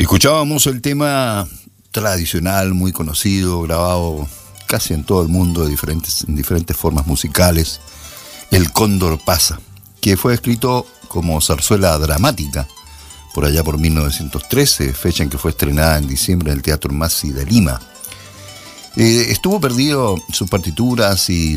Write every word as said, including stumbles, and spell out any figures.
Escuchábamos el tema tradicional, muy conocido, grabado casi en todo el mundo de diferentes, en diferentes formas musicales, El Cóndor pasa, que fue escrito como zarzuela dramática por allá por mil novecientos trece, fecha en que fue estrenada en diciembre en el Teatro Massi de Lima. Eh, estuvo perdido sus partituras y